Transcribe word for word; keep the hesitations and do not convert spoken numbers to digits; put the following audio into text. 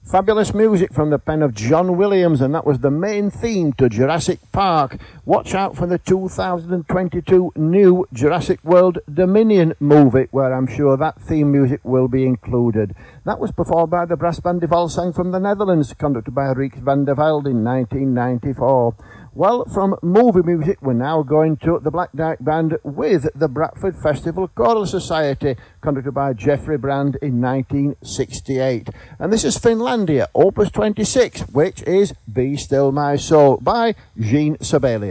Fabulous music from the pen of John Williams, and that was the main theme to Jurassic Park. Watch out for the two thousand twenty-two new Jurassic World Dominion movie, where I'm sure that theme music will be included. That was performed by the brass band De Volsang from the Netherlands, conducted by Rijks van der Velde in nineteen ninety-four. Well, from movie music, we're now going to the Black Dyke Band with the Bradford Festival Choral Society, conducted by Geoffrey Brand in nineteen sixty-eight. And this is Finlandia, Opus twenty-six, which is Be Still My Soul by Jean Sibelius.